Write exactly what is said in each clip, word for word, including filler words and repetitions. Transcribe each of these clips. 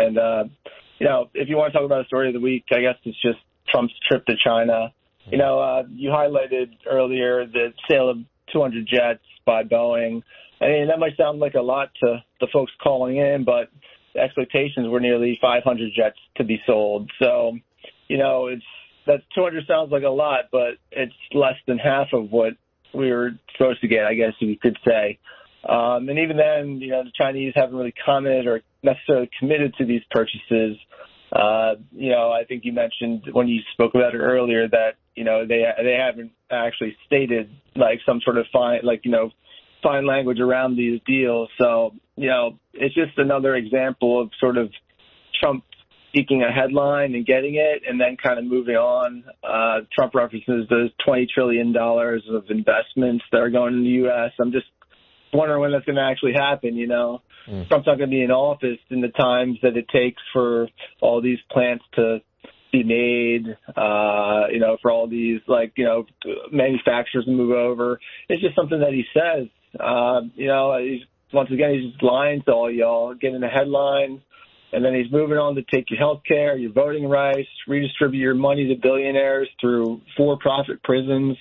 And, uh, you know, if you want to talk about a story of the week, I guess it's just Trump's trip to China. You know, uh, you highlighted earlier the sale of two hundred jets by Boeing. I mean, that might sound like a lot to the folks calling in, but the expectations were nearly five hundred jets to be sold. So, you know, it's that two hundred sounds like a lot, but it's less than half of what we were supposed to get, I guess you could say. Um, and even then, you know, the Chinese haven't really commented or necessarily committed to these purchases. Uh, you know, I think you mentioned when you spoke about it earlier that, you know, they they haven't actually stated like some sort of fine, like, you know, fine language around these deals. So, you know, it's just another example of sort of Trump seeking a headline and getting it and then kind of moving on. Uh, Trump references those twenty trillion dollars of investments that are going in the U S. I'm just wondering when that's going to actually happen, you know. Mm. Trump's not going to be in office in the times that it takes for all these plants to be made, uh, you know, for all these, like, you know, manufacturers to move over. It's just something that he says. Uh, you know, he's, once again, he's just lying to all y'all, getting a headline, and then he's moving on to take your health care, your voting rights, redistribute your money to billionaires through for-profit prisons.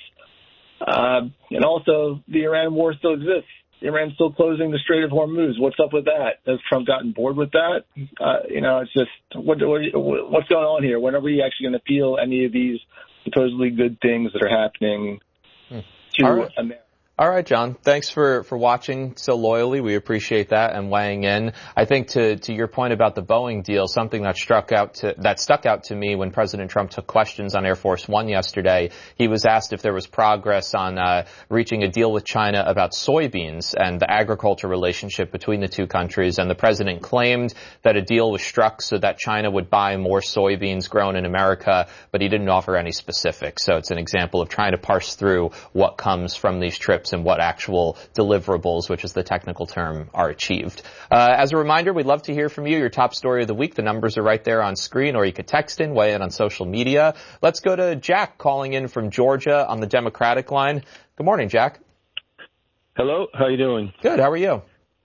Uh, and also, the Iran war still exists. Iran's still closing the Strait of Hormuz. What's up with that? Has Trump gotten bored with that? Uh, you know, it's just, what, what, what's going on here? When are we actually going to feel any of these supposedly good things that are happening hmm. to right. America? All right, John. Thanks for, for watching so loyally. We appreciate that and weighing in. I think to, to your point about the Boeing deal, something that struck out to, that stuck out to me when President Trump took questions on Air Force One yesterday, he was asked if there was progress on, uh, reaching a deal with China about soybeans and the agriculture relationship between the two countries. And the president claimed that a deal was struck so that China would buy more soybeans grown in America, but he didn't offer any specifics. So it's an example of trying to parse through what comes from these trips and what actual deliverables, which is the technical term, are achieved. Uh, as a reminder, we'd love to hear from you, your top story of the week. The numbers are right there on screen, or you could text in, weigh in on social media. Let's go to Jack calling in from Georgia on the Democratic line. Good morning, Jack. Hello, how you doing? Good, how are you?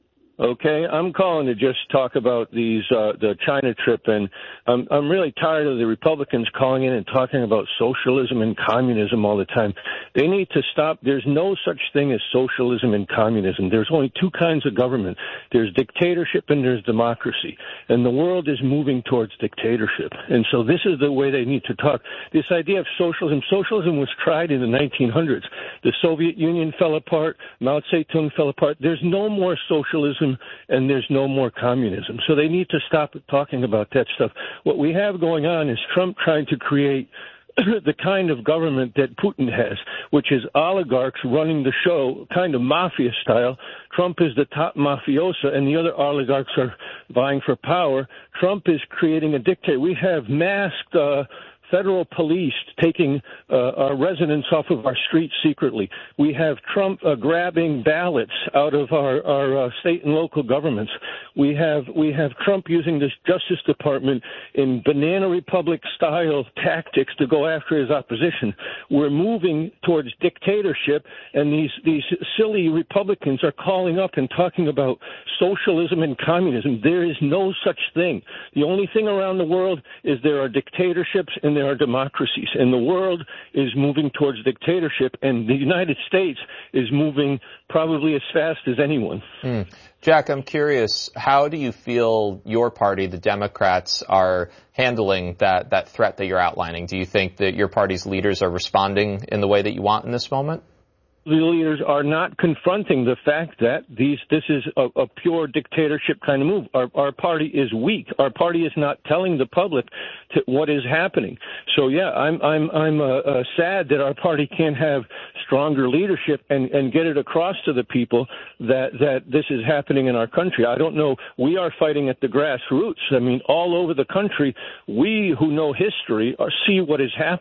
Okay, I'm calling to just talk about these uh, the China trip, and I'm I'm really tired of the Republicans calling in and talking about socialism and communism all the time. They need to stop. There's no such thing as socialism and communism. There's only two kinds of government. There's dictatorship and there's democracy, and the world is moving towards dictatorship. And so this is the way they need to talk. This idea of socialism, socialism was tried in the nineteen hundreds. The Soviet Union fell apart. Mao Zedong fell apart. There's no more socialism and there's no more communism. So they need to stop talking about that stuff. What we have going on is Trump trying to create the kind of government that Putin has, which is oligarchs running the show, kind of mafia style. Trump is the top mafioso, and the other oligarchs are vying for power. Trump is creating a dictator. We have masked uh, federal police taking uh, our residents off of our streets secretly. We have Trump uh, grabbing ballots out of our, our uh, state and local governments. We have we have Trump using this Justice Department in banana republic style tactics to go after his opposition. We're moving towards dictatorship, and these these silly Republicans are calling up and talking about socialism and communism. There is no such thing. The only thing around the world is there are dictatorships and there are democracies, and the world is moving towards dictatorship, and the United States is moving probably as fast as anyone. Mm. Jack, I'm curious, how do you feel your party, the Democrats, are handling that, that threat that you're outlining? Do you think that your party's leaders are responding in the way that you want in this moment? The leaders are not confronting the fact that these this is a, a pure dictatorship kind of move. Our, our party is weak. Our party is not telling the public to, what is happening. So yeah, I'm I'm I'm uh, uh, sad that our party can't have stronger leadership and, and get it across to the people that that this is happening in our country. I don't know. We are fighting at the grassroots. I mean, all over the country, we who know history are, see what is happening.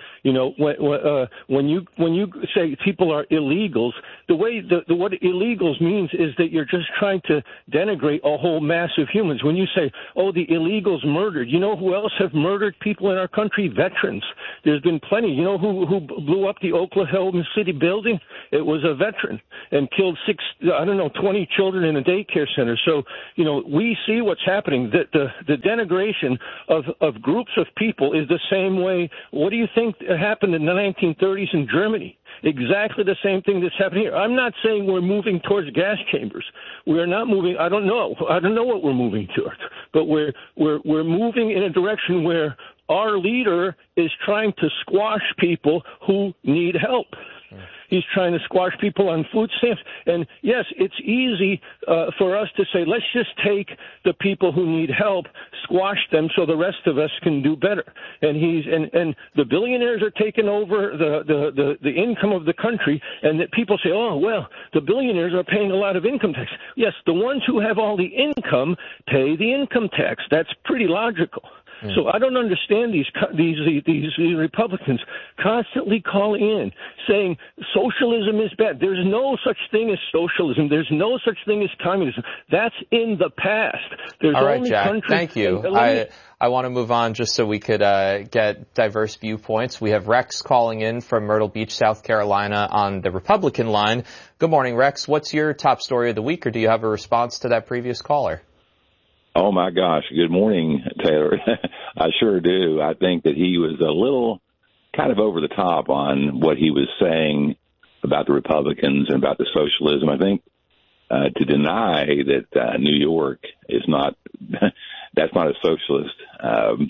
You know, when, uh, when you when you say people are illegals, the way the, the what illegals means is that you're just trying to denigrate a whole mass of humans. When you say, oh, the illegals murdered, you know who else have murdered people in our country? Veterans. There's been plenty. You know who who blew up the Oklahoma City building? It was a veteran and killed six, I don't know, twenty children in a daycare center. So, you know, we see what's happening. The the, the denigration of of groups of people is the same way. What do you think happened in the nineteen thirties in Germany? Exactly the same thing that's happening here. I'm not saying we're moving towards gas chambers. We are not moving. I don't know. I don't know what we're moving towards, but we're we're we're moving in a direction where our leader is trying to squash people who need help. He's trying to squash people on food stamps. And, yes, it's easy uh, for us to say, let's just take the people who need help, squash them so the rest of us can do better. And he's and, and the billionaires are taking over the, the, the, the income of the country, and that people say, oh, well, the billionaires are paying a lot of income tax. Yes, the ones who have all the income pay the income tax. That's pretty logical. So I don't understand these these these, these Republicans constantly calling in saying socialism is bad. There's no such thing as socialism. There's no such thing as communism. That's in the past. There's All right, only Jack. countries. Thank you. I I want to move on just so we could uh, get diverse viewpoints. We have Rex calling in from Myrtle Beach, South Carolina, on the Republican line. Good morning, Rex. What's your top story of the week, or do you have a response to that previous caller? Oh, my gosh. Good morning, Taylor. I sure do. I think that he was a little kind of over the top on what he was saying about the Republicans and about the socialism. I think uh, to deny that uh, New York is not, that's not a socialist um,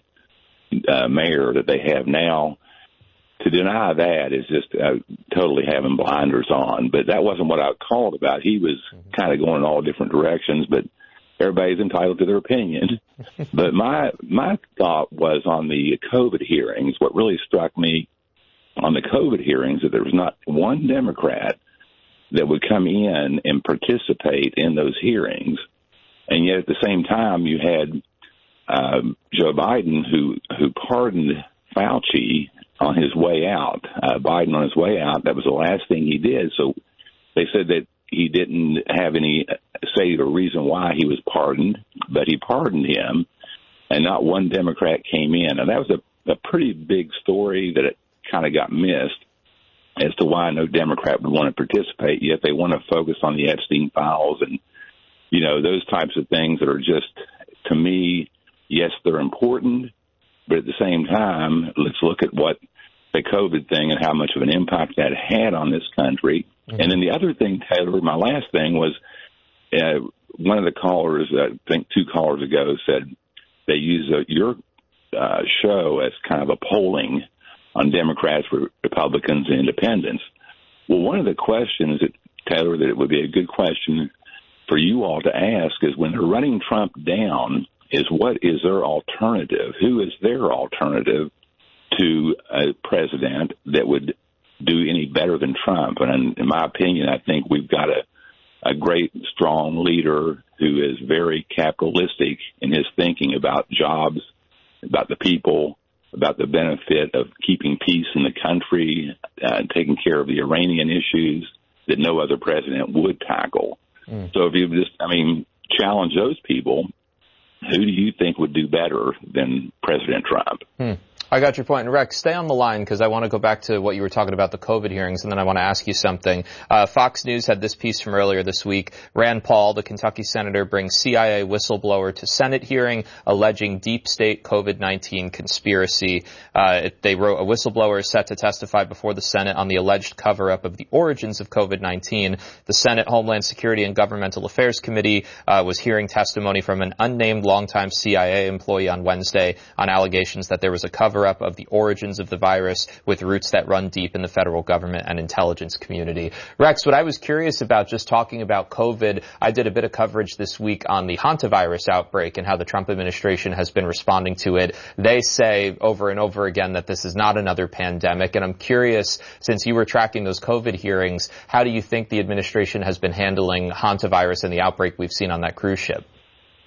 uh, mayor that they have now, to deny that is just uh, totally having blinders on. But that wasn't what I called about. He was kind of going in all different directions, but everybody's entitled to their opinion. But my my thought was on the COVID hearings. What really struck me on the COVID hearings is that there was not one Democrat that would come in and participate in those hearings. And yet at the same time, you had um, Joe Biden, who, who pardoned Fauci on his way out. Uh, Biden on his way out, that was the last thing he did. So they said that he didn't have any say or reason why he was pardoned, but he pardoned him, and not one Democrat came in. And that was a, a pretty big story that it kind of got missed as to why no Democrat would want to participate, yet they want to focus on the Epstein files and, you know, those types of things that are just, to me, yes, they're important, but at the same time, let's look at what the COVID thing and how much of an impact that had on this country. Mm-hmm. And then the other thing, Taylor, my last thing was uh, one of the callers, I think two callers ago, said they use uh, your uh, show as kind of a polling on Democrats, Republicans, and Independents. Well, one of the questions, that, Taylor, that it would be a good question for you all to ask is when they're running Trump down, is what is their alternative? Who is their alternative to a president that would do any better than Trump? And in my opinion, I think we've got a, a great, strong leader who is very capitalistic in his thinking about jobs, about the people, about the benefit of keeping peace in the country, uh, taking care of the Iranian issues that no other president would tackle. Mm. So if you just, I mean, challenge those people, who do you think would do better than President Trump? Hmm. I got your point. And Rex, stay on the line because I want to go back to what you were talking about, the COVID hearings, and then I want to ask you something. Uh, Fox News had this piece from earlier this week. Rand Paul, the Kentucky senator, brings C I A whistleblower to Senate hearing alleging deep state COVID nineteen conspiracy. Uh, it, they wrote a whistleblower is set to testify before the Senate on the alleged cover-up of the origins of COVID nineteen. The Senate Homeland Security and Governmental Affairs Committee uh, was hearing testimony from an unnamed longtime C I A employee on Wednesday on allegations that there was a cover up of the origins of the virus with roots that run deep in the federal government and intelligence community. Rex, what I was curious about just talking about COVID, I did a bit of coverage this week on the hantavirus outbreak and how the Trump administration has been responding to it. They say over and over again that this is not another pandemic, and I'm curious, since you were tracking those COVID hearings, how do you think the administration has been handling hantavirus and the outbreak we've seen on that cruise ship?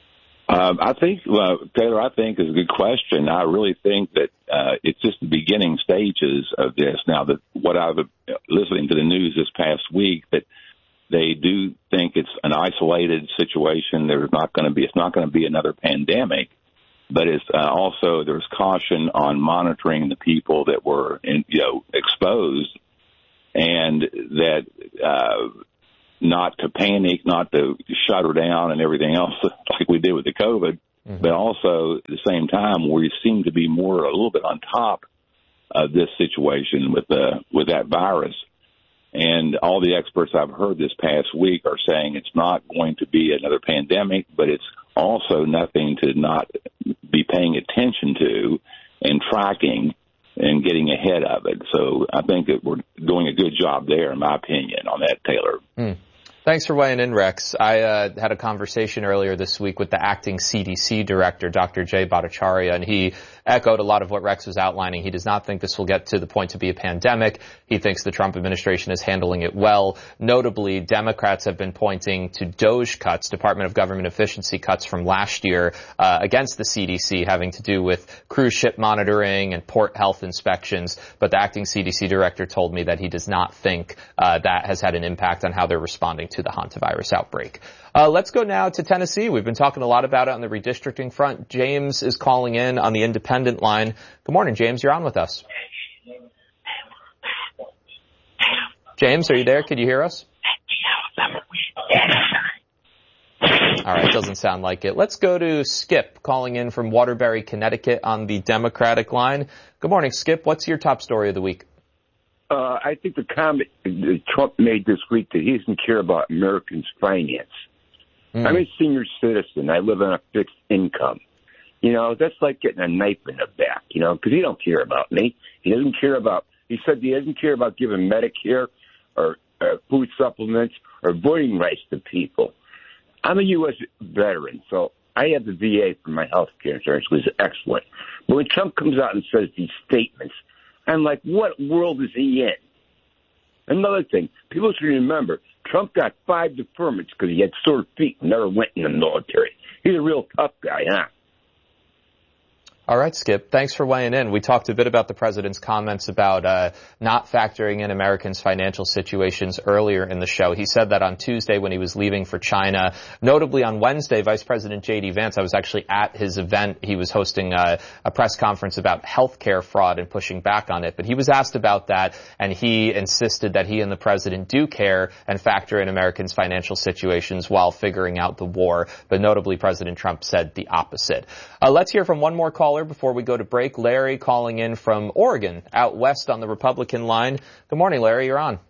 Um, I think, uh, Taylor, I think is a good question. I really think that uh, it's just the beginning stages of this. Now, that what I've listening to the news this past week, that they do think it's an isolated situation. There's not going to be, it's not going to be another pandemic, but it's uh, also there's caution on monitoring the people that were, in, you know, exposed, and that. Uh, not to panic, not to shut her down and everything else like we did with the COVID, mm-hmm. but also at the same time we seem to be more a little bit on top of this situation with the with that virus. And all the experts I've heard this past week are saying it's not going to be another pandemic, but it's also nothing to not be paying attention to and tracking and getting ahead of it. So I think that we're doing a good job there, in my opinion, on that, Taylor. Mm. Thanks for weighing in, Rex. I uh, had a conversation earlier this week with the acting C D C director, Doctor Jay Bhattacharya, and he echoed a lot of what Rex was outlining. He does not think this will get to the point to be a pandemic. He thinks the Trump administration is handling it well. Notably, Democrats have been pointing to DOGE cuts, Department of Government Efficiency cuts from last year uh, against the C D C, having to do with cruise ship monitoring and port health inspections. But the acting C D C director told me that he does not think uh, that has had an impact on how they're responding to the hantavirus outbreak. Uh, let's go now to Tennessee. We've been talking a lot about it on the redistricting front. James is calling in on the independent line. Good morning, James. You're on with us. James, are you there? Can you hear us? All right, doesn't sound like it. Let's go to Skip calling in from Waterbury, Connecticut on the Democratic line. Good morning, Skip. What's your top story of the week? Uh, I think the comment that Trump made this week that he doesn't care about Americans' finance. Mm. I'm a senior citizen. I live on a fixed income. You know, that's like getting a knife in the back, you know, because he don't care about me. He doesn't care about, he said he doesn't care about giving Medicare or uh, food supplements or voting rights to people. I'm a U S veteran, so I have the V A for my health care insurance, which is excellent. But when Trump comes out and says these statements, I'm like, what world is he in? Another thing, people should remember, Trump got five deferments because he had sore feet and never went in the military. He's a real tough guy, huh? All right, Skip. Thanks for weighing in. We talked a bit about the president's comments about uh not factoring in Americans' financial situations earlier in the show. He said that on Tuesday when he was leaving for China. Notably, on Wednesday, Vice President J D Vance, I was actually at his event. He was hosting a, a press conference about health care fraud and pushing back on it. But he was asked about that, and he insisted that he and the president do care and factor in Americans' financial situations while figuring out the war. But notably, President Trump said the opposite. Uh, let's hear from one more caller before we go to break. Larry calling in from Oregon, out west on the Republican line. Good morning, Larry. You're on.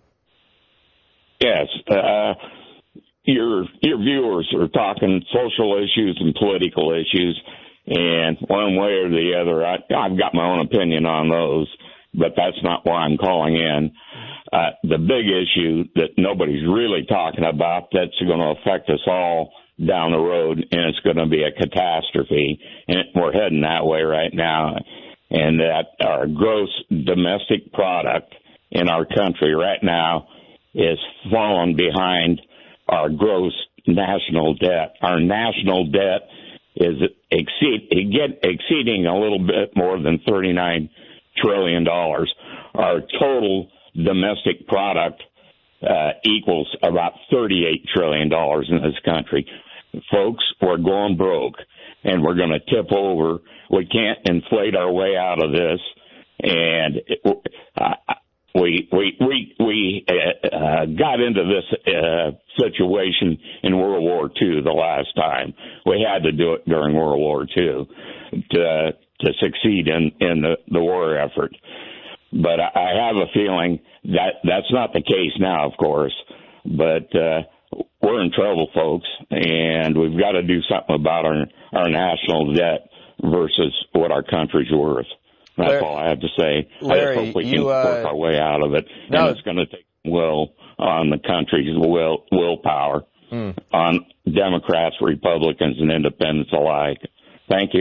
Yes. Uh, your your viewers are talking social issues and political issues, and one way or the other, I, I've got my own opinion on those, but that's not why I'm calling in. Uh, the big issue that nobody's really talking about that's going to affect us all down the road, and it's going to be a catastrophe, and we're heading that way right now, and that our gross domestic product in our country right now is falling behind our gross national debt. Our national debt is exceed, get, exceeding a little bit more than thirty-nine trillion dollars. Our total domestic product uh, equals about thirty-eight trillion dollars in this country. Folks, we're going broke, and we're going to tip over. We can't inflate our way out of this, and uh, we we we we uh, uh, got into this uh, situation in World War Two the last time. We had to do it during World War Two to to succeed in in the, the war effort. But I have a feeling that that's not the case now, of course. But uh, we're in trouble, folks, and we've got to do something about our our national debt versus what our country's worth. That's Larry, all I have to say. Larry, I hope we you, can uh, work our way out of it. No. And it's going to take will on the country's will willpower mm. on Democrats, Republicans, and independents alike. Thank you.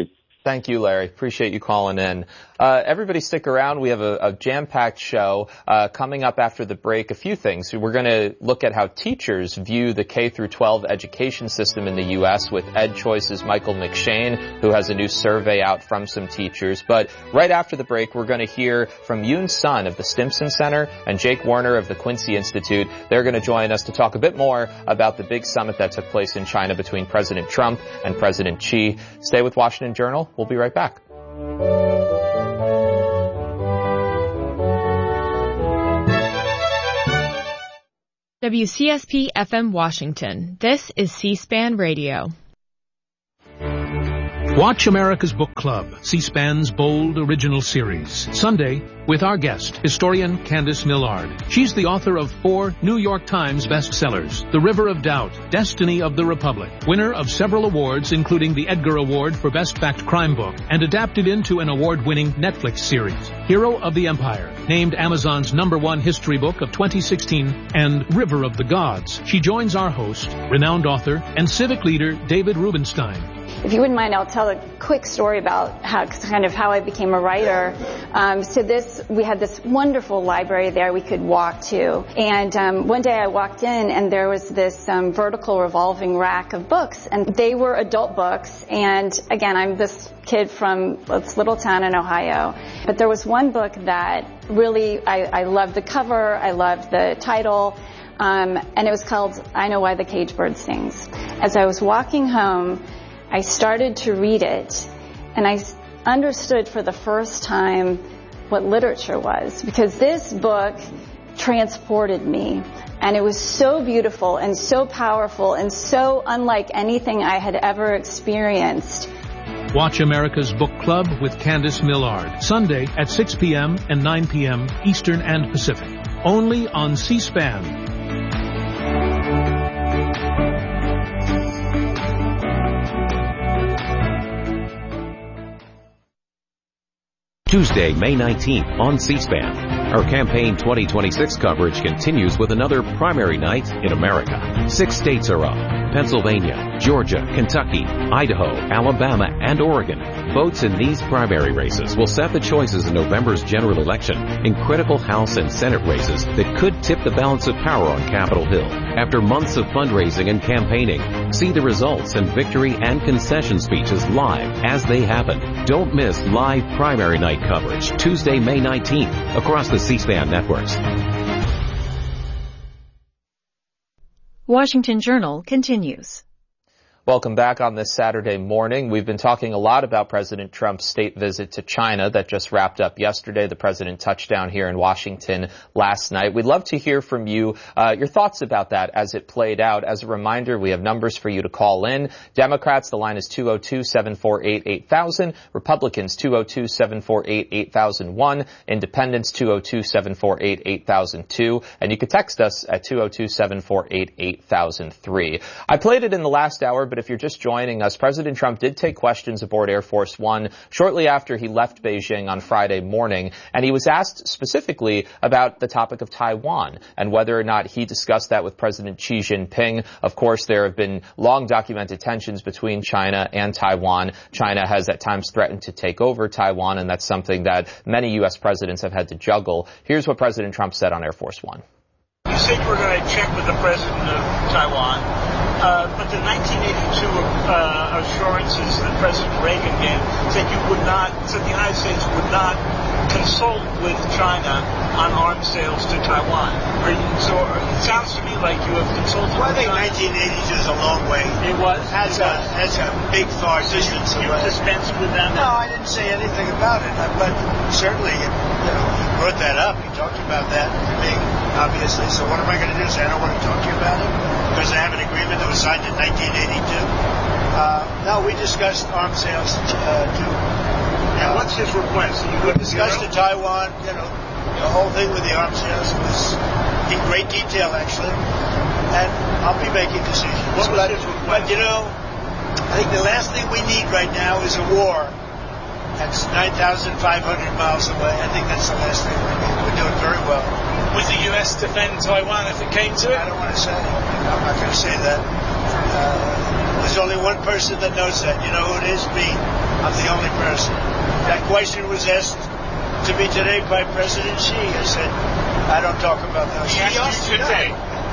Thank you, Larry. Appreciate you calling in. Uh, everybody stick around. We have a, a jam-packed show uh, coming up after the break. A few things. We're going to look at how teachers view the K through twelve education system in the U S with EdChoice's Michael McShane, who has a new survey out from some teachers. But right after the break, we're going to hear from Yoon Sun of the Stimson Center and Jake Warner of the Quincy Institute. They're going to join us to talk a bit more about the big summit that took place in China between President Trump and President Xi. Stay with Washington Journal. We'll be right back. W C S P F M Washington. This is C-SPAN Radio. Watch America's Book Club, C-SPAN's bold original series. Sunday, with our guest, historian Candace Millard. She's the author of four New York Times bestsellers, The River of Doubt, Destiny of the Republic, winner of several awards, including the Edgar Award for Best Fact Crime Book, and adapted into an award-winning Netflix series, Hero of the Empire, named Amazon's number one history book of twenty sixteen, and River of the Gods. She joins our host, renowned author, and civic leader David Rubenstein. If you wouldn't mind, I'll tell a quick story about how, kind of how I became a writer. Um, so this, we had this wonderful library there we could walk to. And um, one day I walked in and there was this um, vertical revolving rack of books. And they were adult books. And again, I'm this kid from this little town in Ohio. But there was one book that really, I, I loved the cover, I loved the title. Um, and it was called I Know Why the Cage Bird Sings. As I was walking home, I started to read it, and I understood for the first time what literature was, because this book transported me, and it was so beautiful and so powerful and so unlike anything I had ever experienced. Watch America's Book Club with Candace Millard, Sunday at six p.m. and nine p.m. Eastern and Pacific, only on C-SPAN. Tuesday, May nineteenth on C-SPAN. Our campaign twenty twenty-six coverage continues with another primary night in America. Six states are up: Pennsylvania, Georgia, Kentucky, Idaho, Alabama, and Oregon. Votes in these primary races will set the choices in November's general election in critical House and Senate races that could tip the balance of power on Capitol Hill. After months of fundraising and campaigning, see the results and victory and concession speeches live as they happen. Don't miss live primary night coverage Tuesday, May nineteenth across the C-SPAN networks. Washington Journal continues. Welcome back on this Saturday morning. We've been talking a lot about President Trump's state visit to China that just wrapped up yesterday. The president touched down here in Washington last night. We'd love to hear from you, uh, your thoughts about that as it played out. As a reminder, we have numbers for you to call in. Democrats, the line is two oh two, seven four eight, eight thousand. Republicans, two oh two, seven four eight, eight thousand one. Independents, two oh two, seven four eight, eight thousand two. And you can text us at two oh two, seven four eight, eight thousand three. I played it in the last hour, but But if you're just joining us, President Trump did take questions aboard Air Force One shortly after he left Beijing on Friday morning, and he was asked specifically about the topic of Taiwan and whether or not he discussed that with President Xi Jinping. Of course, there have been long documented tensions between China and Taiwan. China has at times threatened to take over Taiwan, and that's something that many U S presidents have had to juggle. Here's what President Trump said on Air Force One. You said you were going to check with the president of Taiwan. Uh, but the nineteen eighty-two uh, assurances that President Reagan gave said you would not, said the United States would not consult with China on arms sales to Taiwan. So it sounds to me like you have consulted. Well, I think China. nineteen eighty is a long way. It was. That's a that's a big far distance. You, you dispensed with them. No, I didn't say anything about it. But certainly, you know, he brought that up. He talked about that to me, obviously. So what am I going to do? Say I don't want to talk to you about it because I have an agreement that was signed in nineteen eighty-two. Uh, no, we discussed arms sales uh, too. And uh, what's his request? You we discussed the Taiwan, you know, the whole thing with the arms sales was in great detail, actually. And I'll be making decisions. What was but, his request? But, you know, I think the last thing we need right now is a war. That's nine thousand five hundred miles away. I think that's the last thing we need. We're doing very well. Would the U S defend Taiwan if it came to it? I don't want to say. I'm not going to say that. Uh, there's only one person that knows that. You know who it is? Me. I'm the only because that question was asked to me today by President Xi. I said, I don't talk about those. He asked you today.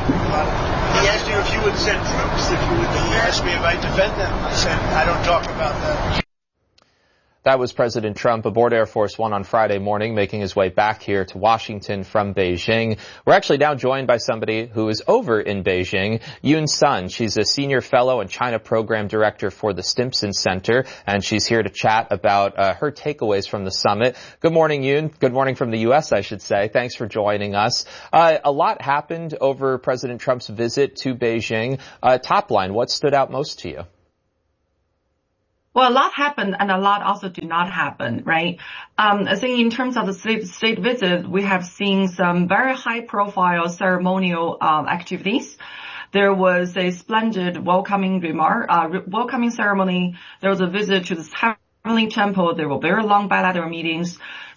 He asked you if you would send troops, if you would. He asked me if I defend them. I said, I don't talk about that. That was President Trump aboard Air Force One on Friday morning, making his way back here to Washington from Beijing. We're actually now joined by somebody who is over in Beijing, Yoon Sun. She's a senior fellow and China program director for the Stimson Center, and she's here to chat about uh, her takeaways from the summit. Good morning, Yoon. Good morning from the U S, I should say. Thanks for joining us. Uh, a lot happened over President Trump's visit to Beijing. Uh, top line, what stood out most to you? Well, a lot happened and a lot also did not happen, right? Um, I think in terms of the state, state visit, we have seen some very high profile ceremonial um, activities. There was a splendid welcoming remark, uh, re- welcoming ceremony. There was a visit to the Heavenly Temple. There were very long bilateral meetings.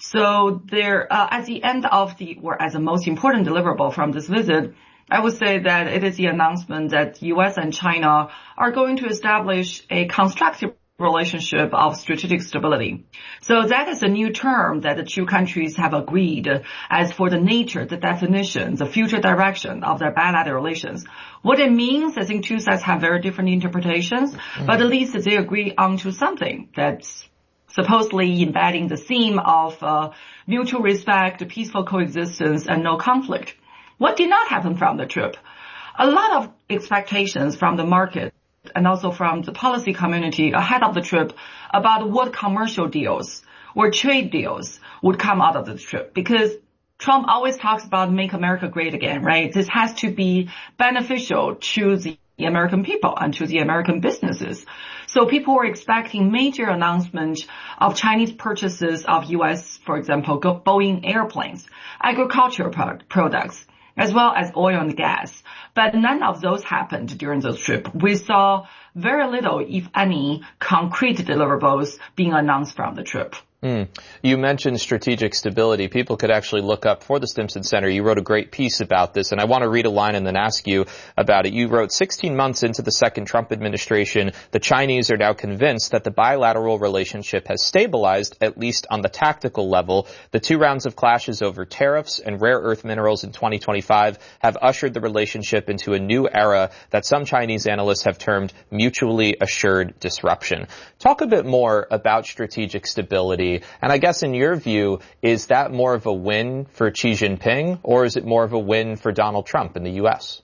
So there, uh, at the end of the, or as the most important deliverable from this visit, I would say that it is the announcement that U S and China are going to establish a constructive relationship of strategic stability. So that is a new term that the two countries have agreed as for the nature, the definition, the future direction of their bilateral relations. What it means, I think two sides have very different interpretations, mm-hmm. but at least they agree on to something that's supposedly embedding the theme of uh, mutual respect, peaceful coexistence, and no conflict. What did not happen from the trip? A lot of expectations from the market and also from the policy community ahead of the trip about what commercial deals or trade deals would come out of the trip. Because Trump always talks about make America great again, right? This has to be beneficial to the American people and to the American businesses. So people were expecting major announcement of Chinese purchases of U S, for example, Boeing airplanes, agricultural products, as well as oil and gas. But none of those happened during this trip. We saw very little, if any, concrete deliverables being announced from the trip. Mm. You mentioned strategic stability. People could actually look up for the Stimson Center. You wrote a great piece about this, and I want to read a line and then ask you about it. You wrote, sixteen months into the second Trump administration, the Chinese are now convinced that the bilateral relationship has stabilized, at least on the tactical level. The two rounds of clashes over tariffs and rare earth minerals in twenty twenty-five have ushered the relationship into a new era that some Chinese analysts have termed mutually assured disruption. Talk a bit more about strategic stability. And I guess in your view, is that more of a win for Xi Jinping, or is it more of a win for Donald Trump in the U S?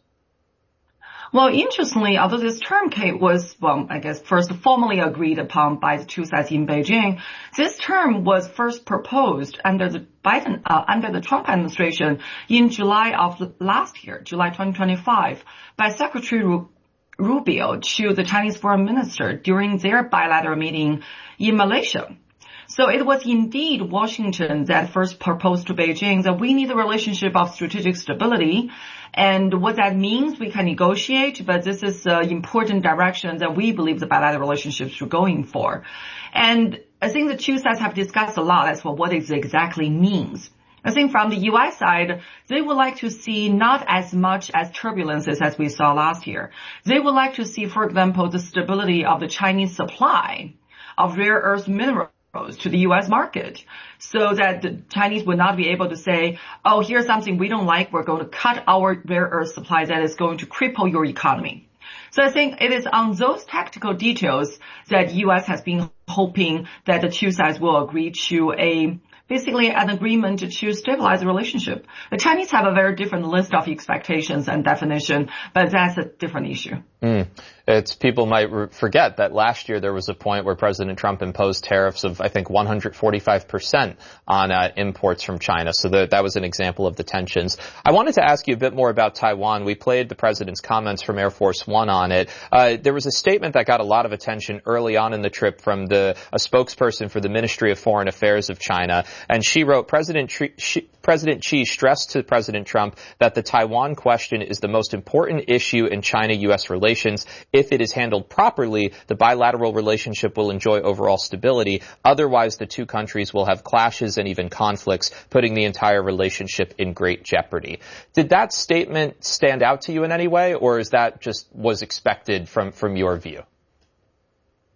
Well, interestingly, although this term, Kate, was, well, I guess first formally agreed upon by the two sides in Beijing, this term was first proposed under the Biden, uh, under the Trump administration in July of last year, July twenty twenty-five, by Secretary Ru- Rubio to the Chinese foreign minister during their bilateral meeting in Malaysia. So it was indeed Washington that first proposed to Beijing that we need a relationship of strategic stability. And what that means, we can negotiate, but this is an important direction that we believe the bilateral relationships are going for. And I think the two sides have discussed a lot as for what it exactly means. I think from the U S side, they would like to see not as much as turbulences as we saw last year. They would like to see, for example, the stability of the Chinese supply of rare earth minerals to the U S market, so that the Chinese would not be able to say, oh, here's something we don't like, we're going to cut our rare earth supply that is going to cripple your economy. So I think it is on those tactical details that U S has been hoping that the two sides will agree to a basically an agreement to stabilize the relationship. The Chinese have a very different list of expectations and definition, but that's a different issue. Mm. It's people might re- forget that last year there was a point where President Trump imposed tariffs of, I think, one hundred forty-five percent on uh, imports from China. So the, that was an example of the tensions. I wanted to ask you a bit more about Taiwan. We played the president's comments from Air Force One on it. Uh, there was a statement that got a lot of attention early on in the trip from the a spokesperson for the Ministry of Foreign Affairs of China. And she wrote, President, Tri- Xi, President Xi stressed to President Trump that the Taiwan question is the most important issue in China-U S relations. If it is handled properly, the bilateral relationship will enjoy overall stability. Otherwise, the two countries will have clashes and even conflicts, putting the entire relationship in great jeopardy. Did that statement stand out to you in any way, or is that just was expected from, from your view?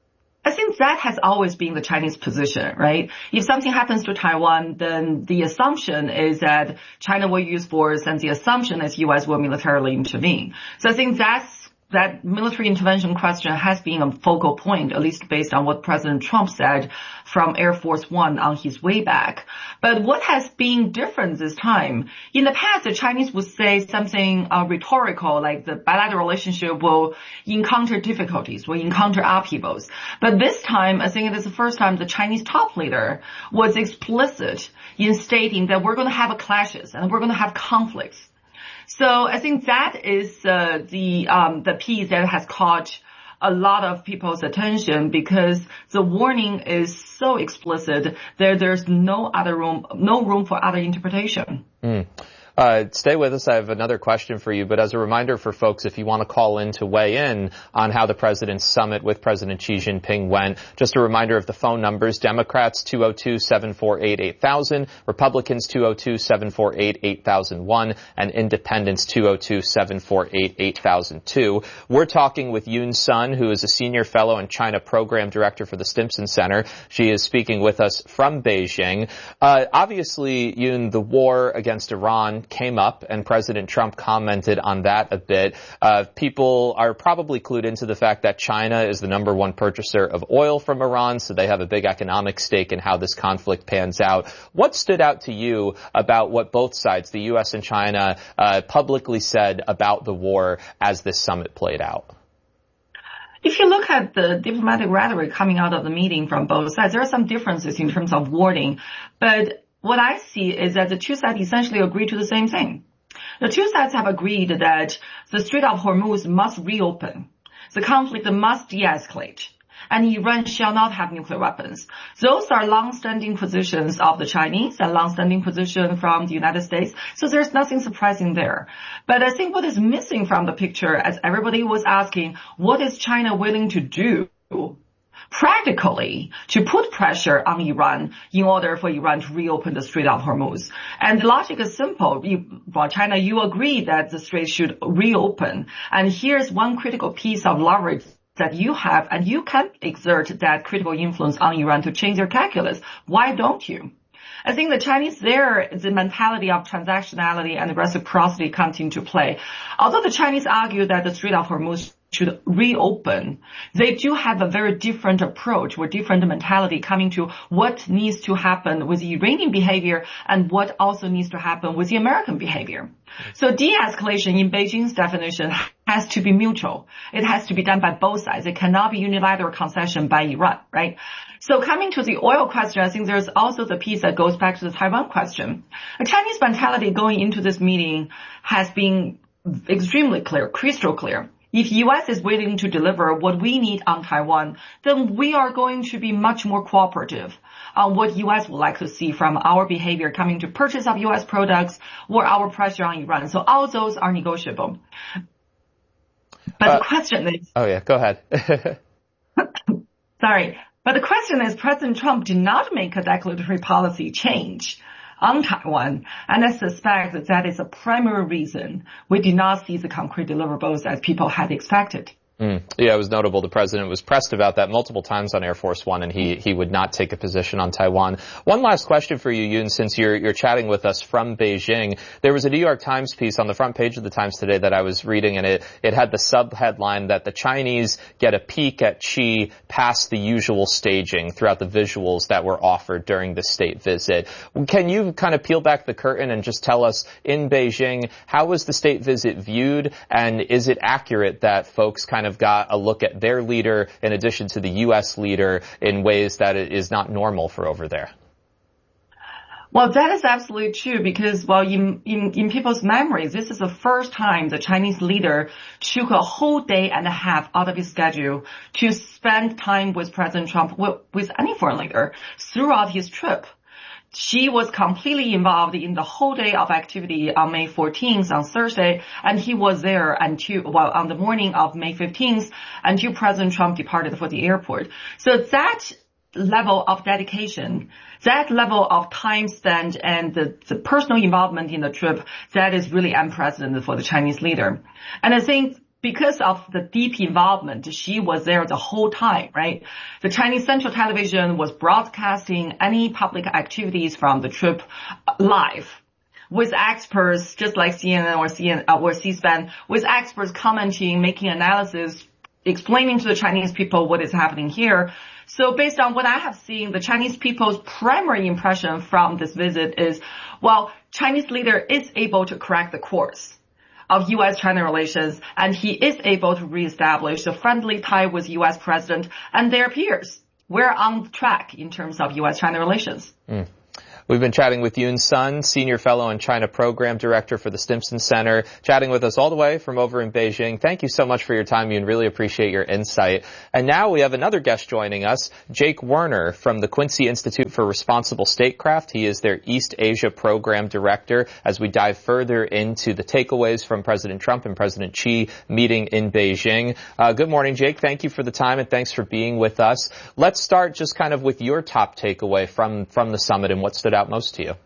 I think that has always been the Chinese position, right? If something happens to Taiwan, then the assumption is that China will use force, and the assumption is U S will militarily intervene. So I think that's that military intervention question has been a focal point, at least based on what President Trump said from Air Force One on his way back. But what has been different this time? In the past, the Chinese would say something uh, rhetorical, like the bilateral relationship will encounter difficulties, will encounter upheavals. But this time, I think it is the first time the Chinese top leader was explicit in stating that we're going to have clashes and we're going to have conflicts. So I think that is uh, the um, the piece that has caught a lot of people's attention, because the warning is so explicit that there's no other room, no room for other interpretation. Mm. Uh, stay with us. I have another question for you, but as a reminder for folks, if you want to call in to weigh in on how the President's summit with President Xi Jinping went, just a reminder of the phone numbers: Democrats two oh two, seven four eight, eight thousand, Republicans two oh two, seven four eight, eight thousand one, and Independents two oh two, seven four eight, eight thousand two. We're talking with Yoon Sun, who is a senior fellow and China program director for the Stimson Center. She is speaking with us from Beijing. Uh, obviously, Yoon, the war against Iran came up, and President Trump commented on that a bit. Uh, people are probably clued into the fact that China is the number one purchaser of oil from Iran, so they have a big economic stake in how this conflict pans out. What stood out to you about what both sides, the U S and China, uh, publicly said about the war as this summit played out? If you look at the diplomatic rhetoric coming out of the meeting from both sides, there are some differences in terms of wording, but what I see is that the two sides essentially agree to the same thing. The two sides have agreed that the Strait of Hormuz must reopen. The conflict must de-escalate. And Iran shall not have nuclear weapons. Those are long-standing positions of the Chinese and long-standing position from the United States. So there's nothing surprising there. But I think what is missing from the picture, as everybody was asking, what is China willing to do practically to put pressure on Iran in order for Iran to reopen the Strait of Hormuz? And the logic is simple. You, well, China, you agree that the strait should reopen. And here's one critical piece of leverage that you have, and you can exert that critical influence on Iran to change their calculus. Why don't you? I think the Chinese there, the mentality of transactionality and reciprocity comes into play. Although the Chinese argue that the Strait of Hormuz should reopen, they do have a very different approach or different mentality coming to what needs to happen with the Iranian behavior and what also needs to happen with the American behavior. So de-escalation in Beijing's definition has to be mutual. It has to be done by both sides. It cannot be unilateral concession by Iran, right? So coming to the oil question, I think there's also the piece that goes back to the Taiwan question. The Chinese mentality going into this meeting has been extremely clear, crystal clear. If U S is willing to deliver what we need on Taiwan, then we are going to be much more cooperative on what U S would like to see from our behavior coming to purchase of U S products or our pressure on Iran. So all those are negotiable. But uh, the question is... Oh, yeah, go ahead. Sorry. But the question is, President Trump did not make a declaratory policy change on Taiwan, and I suspect that that is a primary reason we did not see the concrete deliverables as people had expected. Mm. Yeah, it was notable. The president was pressed about that multiple times on Air Force One, and he he would not take a position on Taiwan. One last question for you, Yoon, since you're you're chatting with us from Beijing. There was a New York Times piece on the front page of the Times today that I was reading, and it it had the sub-headline that the Chinese get a peek at Xi past the usual staging throughout the visuals that were offered during the state visit. Can you kind of peel back the curtain and just tell us, in Beijing, how was the state visit viewed, and is it accurate that folks kind of got a look at their leader in addition to the U S leader in ways that it is not normal for over there? Well, that is absolutely true because, well, in, in, in people's memories, this is the first time the Chinese leader took a whole day and a half out of his schedule to spend time with President Trump, with, with any foreign leader, throughout his trip. She was completely involved in the whole day of activity on May fourteenth, on Thursday, and he was there until, well, on the morning of May fifteenth, until President Trump departed for the airport. So that level of dedication, that level of time spent and the, the personal involvement in the trip, that is really unprecedented for the Chinese leader. And I think because of the deep involvement, she was there the whole time, right? The Chinese Central Television was broadcasting any public activities from the trip live, with experts, just like C N N or C N N or C-SPAN, with experts commenting, making analysis, explaining to the Chinese people what is happening here. So based on what I have seen, the Chinese people's primary impression from this visit is, well, Chinese leader is able to correct the course of U S-China relations, and he is able to reestablish a friendly tie with U S president and their peers. We're on track in terms of U S-China relations. Mm. We've been chatting with Yoon Sun, Senior Fellow and China Program Director for the Stimson Center, chatting with us all the way from over in Beijing. Thank you so much for your time, Yoon. Really appreciate your insight. And now we have another guest joining us, Jake Werner from the Quincy Institute for Responsible Statecraft. He is their East Asia Program Director as we dive further into the takeaways from President Trump and President Xi meeting in Beijing. Uh, good morning, Jake. Thank you for the time and thanks for being with us. Let's start just kind of with your top takeaway from, from the summit and what stood out most to you.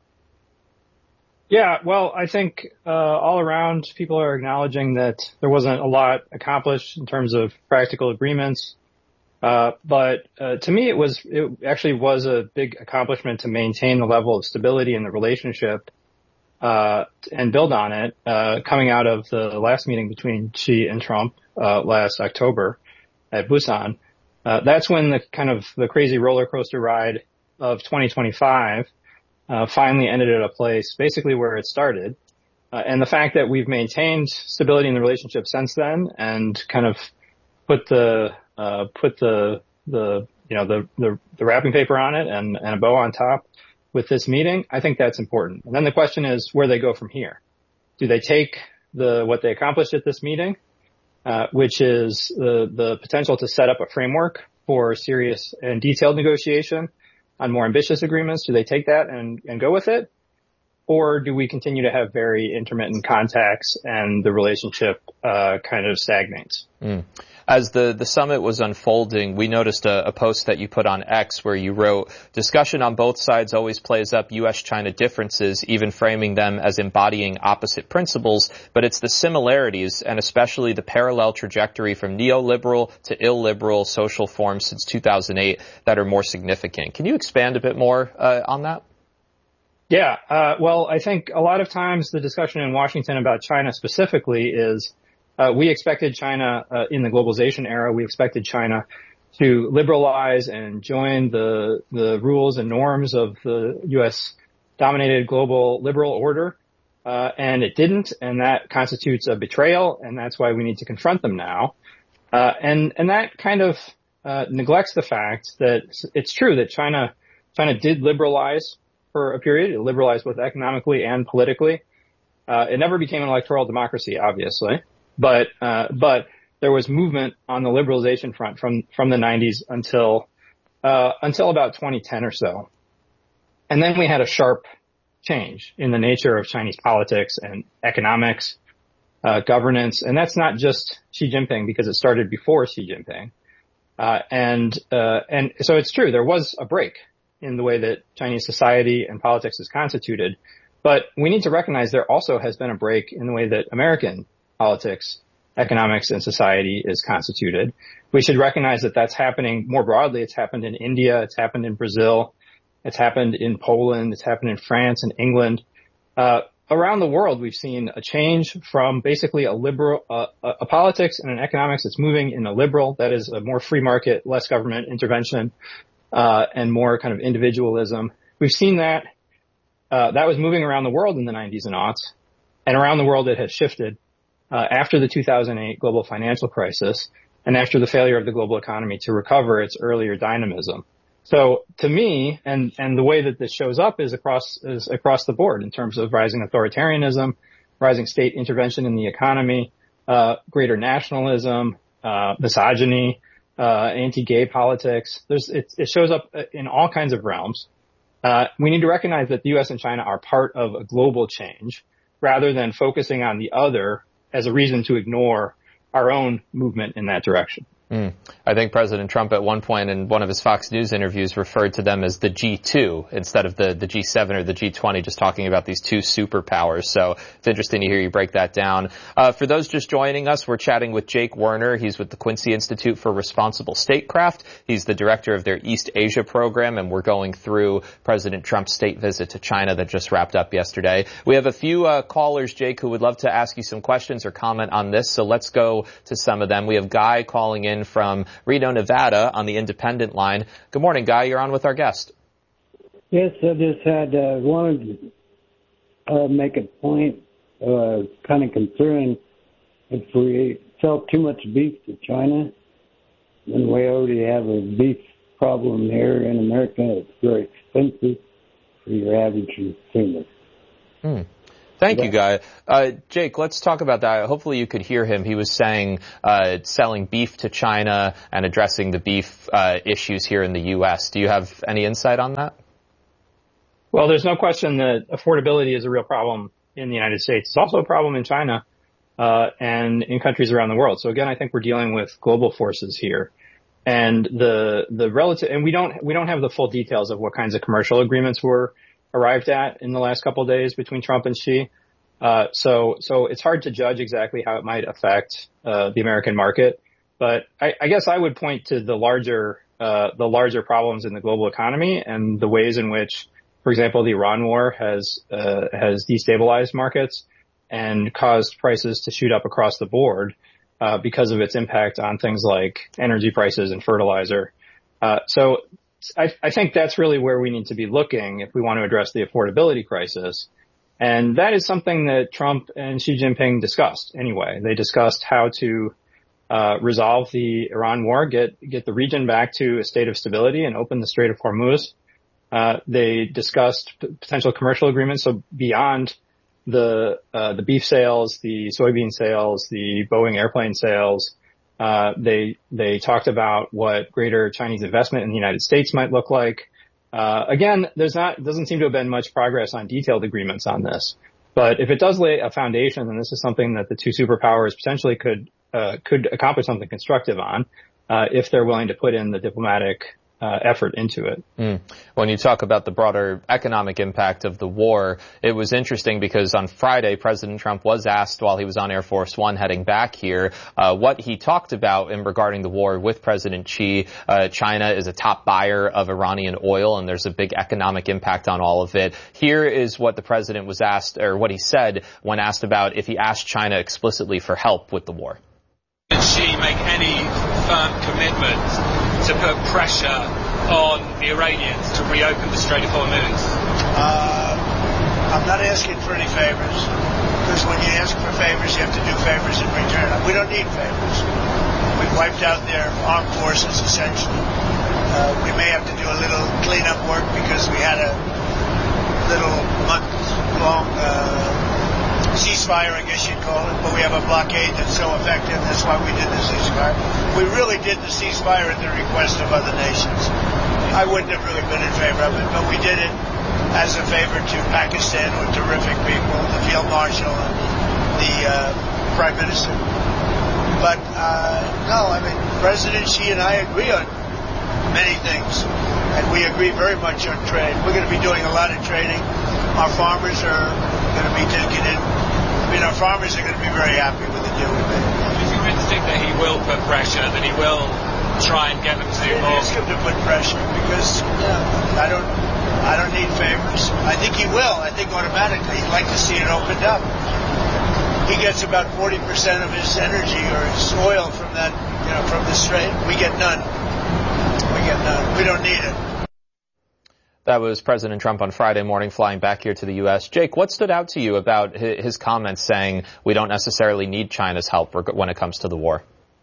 Yeah, well, I think uh, all around people are acknowledging that there wasn't a lot accomplished in terms of practical agreements. Uh, but uh, to me, it was it actually was a big accomplishment to maintain the level of stability in the relationship uh, and build on it. Uh, coming out of the last meeting between Xi and Trump uh, last October at Busan, uh, that's when the kind of the crazy roller coaster ride of twenty twenty-five uh, finally ended at a place basically where it started. Uh, and the fact that we've maintained stability in the relationship since then and kind of put the uh, put the the you know the, the the wrapping paper on it and, and a bow on top with this meeting, I think that's important. And then the question is where they go from here. Do they take the what they accomplished at this meeting, uh, which is the the potential to set up a framework for serious and detailed negotiation on more ambitious agreements? Do they take that and, and go with it? Or do we continue to have very intermittent contacts and the relationship uh, kind of stagnates? Mm. As the, the summit was unfolding, we noticed a, a post that you put on X where you wrote, discussion on both sides always plays up U S-China differences, even framing them as embodying opposite principles, but it's the similarities and especially the parallel trajectory from neoliberal to illiberal social forms since two thousand eight that are more significant. Can you expand a bit more uh, on that? Yeah, uh, well, I think a lot of times the discussion in Washington about China specifically is uh, we expected China uh, in the globalization era, we expected China to liberalize and join the the rules and norms of the U S-dominated global liberal order, uh, and it didn't, and that constitutes a betrayal, and that's why we need to confront them now. Uh, and and that kind of uh, neglects the fact that it's true that China China did liberalize for a period. It liberalized both economically and politically. Uh, it never became an electoral democracy, obviously, but uh, but there was movement on the liberalization front from from the nineties until uh, until about twenty ten or so, and then we had a sharp change in the nature of Chinese politics and economics, uh, governance, and that's not just Xi Jinping because it started before Xi Jinping, uh, and uh, and so it's true there was a break in the way that Chinese society and politics is constituted. But we need to recognize there also has been a break in the way that American politics, economics, and society is constituted. We should recognize that that's happening more broadly. It's happened in India. It's happened in Brazil. It's happened in Poland. It's happened in France and England. Uh, around the world, we've seen a change from basically a liberal, uh, a, a politics and an economics that's moving in a liberal, that is a more free market, less government intervention, Uh, and more kind of individualism. We've seen that, uh, that was moving around the world in the nineties and aughts. And around the world it has shifted, uh, after the two thousand eight global financial crisis and after the failure of the global economy to recover its earlier dynamism. So to me, and, and the way that this shows up is across, is across the board in terms of rising authoritarianism, rising state intervention in the economy, uh, greater nationalism, uh, misogyny, Uh, anti-gay politics. There's, it, it shows up in all kinds of realms. Uh, we need to recognize that the U S and China are part of a global change rather than focusing on the other as a reason to ignore our own movement in that direction. Mm. I think President Trump at one point in one of his Fox News interviews referred to them as the G two instead of the, the G seven or the G twenty, just talking about these two superpowers. So it's interesting to hear you break that down. Uh, for those just joining us, we're chatting with Jake Werner. He's with the Quincy Institute for Responsible Statecraft. He's the director of their East Asia program, and we're going through President Trump's state visit to China that just wrapped up yesterday. We have a few uh, callers, Jake, who would love to ask you some questions or comment on this, so let's go to some of them. We have Guy calling in from Reno, Nevada on the independent line. Good morning, Guy. You're on with our guest. Yes, I just had uh, wanted to uh, make a point, uh, kind of concerned if we sell too much beef to China, then we already have a beef problem here in America. It's very expensive for your average consumer. Hmm. Thank you, Guy. Uh, Jake, let's talk about that. Hopefully you could hear him. He was saying uh, selling beef to China and addressing the beef uh, issues here in the U S. Do you have any insight on that? Well, there's no question that affordability is a real problem in the United States. It's also a problem in China uh, and in countries around the world. So again, I think we're dealing with global forces here. And the the relative, and we don't we don't have the full details of what kinds of commercial agreements were arrived at in the last couple of days between Trump and Xi. Uh, so, so it's hard to judge exactly how it might affect, uh, the American market. But I, I guess I would point to the larger, uh, the larger problems in the global economy and the ways in which, for example, the Iran war has, uh, has destabilized markets and caused prices to shoot up across the board, uh, because of its impact on things like energy prices and fertilizer. Uh, so, I, I think that's really where we need to be looking if we want to address the affordability crisis. And that is something that Trump and Xi Jinping discussed anyway. They discussed how to uh resolve the Iran war, get get the region back to a state of stability and open the Strait of Hormuz. Uh they discussed p- potential commercial agreements, so beyond the uh the beef sales, the soybean sales, the Boeing airplane sales. Uh, they, they talked about what greater Chinese investment in the United States might look like. Uh, again, there's not, doesn't seem to have been much progress on detailed agreements on this. But if it does lay a foundation, then this is something that the two superpowers potentially could, uh, could accomplish something constructive on, uh, if they're willing to put in the diplomatic Uh, effort into it. Mm. When you talk about the broader economic impact of the war, it was interesting because on Friday, President Trump was asked while he was on Air Force One heading back here, uh, what he talked about in regarding the war with President Xi. Uh, China is a top buyer of Iranian oil, and there's a big economic impact on all of it. Here is what the president was asked, or what he said when asked about if he asked China explicitly for help with the war. Did Xi make any firm commitment to put pressure on the Iranians to reopen the Strait of Hormuz? Uh, I'm not asking for any favors, because when you ask for favors, you have to do favors in return. We don't need favors. We've wiped out their armed forces, essentially. Uh, we may have to do a little cleanup work because we had a little month-long uh, ceasefire, I guess you'd call it, but we have a blockade that's so effective. That's why we did the ceasefire. We really did the ceasefire at the request of other nations. I wouldn't have really been in favor of it, but we did it as a favor to Pakistan, with terrific people, the field marshal and the uh, prime minister. But uh, no, I mean, President Xi and I agree on many things, and we agree very much on trade. We're going to be doing a lot of trading. Our farmers are going to be taking in. I mean, our farmers are going to be very happy with the deal we made. Is your instinct that he will put pressure, that he will try and get them to do more? Ask him to put pressure, because you know, I don't, I don't need favors. I think he will. I think automatically he'd like to see it opened up. He gets about forty percent of his energy or his oil from that, you know, from the strait. We get none. We get none. We don't need it. That was President Trump on Friday morning flying back here to the U S. Jake, what stood out to you about his comments saying we don't necessarily need China's help when it comes to the war?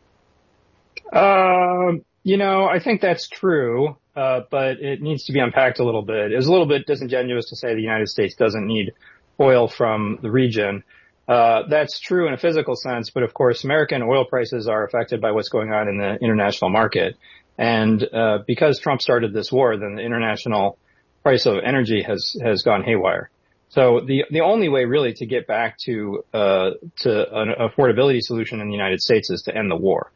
Uh, you know, I think that's true, uh, but it needs to be unpacked a little bit. It was a little bit disingenuous to say the United States doesn't need oil from the region. Uh, that's true in a physical sense, but of course, American oil prices are affected by what's going on in the international market. And uh, because Trump started this war, then the international price of energy has has gone haywire. So the the only way really to get back to uh to an affordability solution in the United States is to end the war.